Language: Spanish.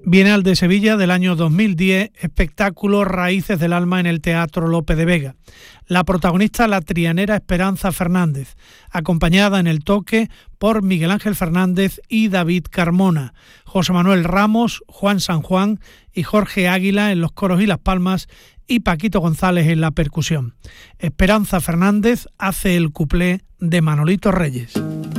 Bienal de Sevilla del año 2010, espectáculo Raíces del Alma en el Teatro Lope de Vega. La protagonista, la trianera Esperanza Fernández, acompañada en el toque por Miguel Ángel Fernández y David Carmona, José Manuel Ramos, Juan San Juan y Jorge Águila en los coros y las palmas y Paquito González en la percusión. Esperanza Fernández hace el cuplé de Manolito Reyes.